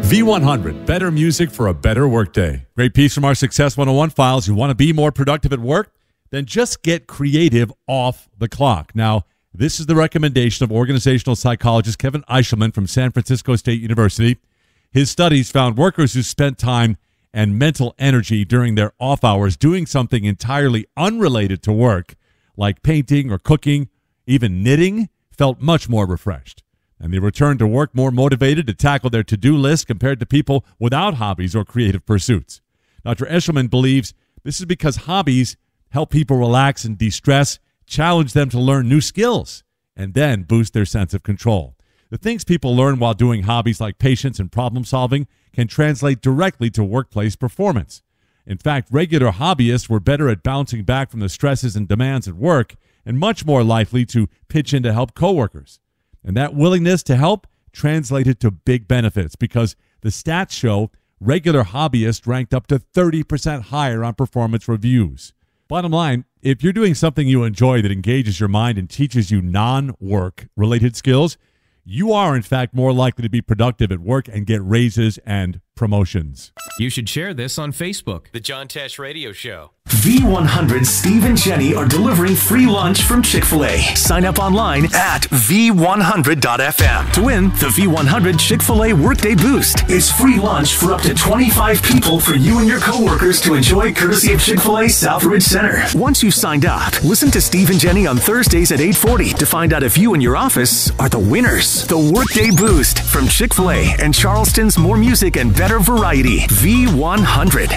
V100, better music for a better workday. Great piece from our Success 101 files. You want to be more productive at work? Then just get creative off the clock. Now, this is the recommendation of organizational psychologist Kevin Eichelman from San Francisco State University. His studies found workers who spent time and mental energy during their off hours doing something entirely unrelated to work, like painting or cooking, even knitting, felt much more refreshed. And they returned to work more motivated to tackle their to-do list compared to people without hobbies or creative pursuits. Dr. Eichelman believes this is because hobbies help people relax and de-stress, challenge them to learn new skills, and then boost their sense of control. The things people learn while doing hobbies like patience and problem solving can translate directly to workplace performance. In fact, regular hobbyists were better at bouncing back from the stresses and demands at work and much more likely to pitch in to help coworkers. And that willingness to help translated to big benefits because the stats show regular hobbyists ranked up to 30% higher on performance reviews. Bottom line, if you're doing something you enjoy that engages your mind and teaches you non-work related skills, you are, in fact, more likely to be productive at work and get raises and promotions. You should share this on Facebook. The John Tesh Radio Show. V100 Steve and Jenny are delivering free lunch from Chick-fil-A. Sign up online at V100.fm to win the V100 Chick-fil-A Workday Boost. It's free lunch for up to 25 people for you and your coworkers to enjoy courtesy of Chick-fil-A Southridge Center. Once you've signed up, listen to Steve and Jenny on Thursdays at 8:40 to find out if you and your office are the winners. The Workday Boost from Chick-fil-A and Charleston's more music and better variety. V100.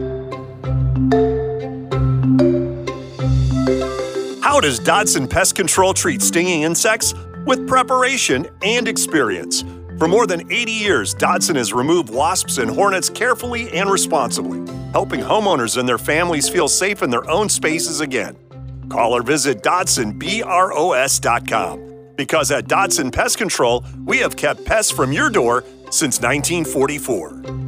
How does Dodson Pest Control treat stinging insects? With preparation and experience. For more than 80 years, Dodson has removed wasps and hornets carefully and responsibly, helping homeowners and their families feel safe in their own spaces again. Call or visit DodsonBROS.com. Because at Dodson Pest Control, we have kept pests from your door since 1944.